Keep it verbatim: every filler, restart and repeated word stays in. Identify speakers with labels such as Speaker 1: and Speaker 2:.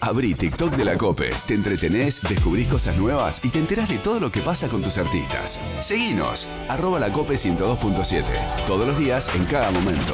Speaker 1: Abrí TikTok de la COPE. Te entretenés, descubrís cosas nuevas y te enterás de todo lo que pasa con tus artistas. Seguinos, arroba la COPE ciento dos punto siete. Todos los días, en cada momento.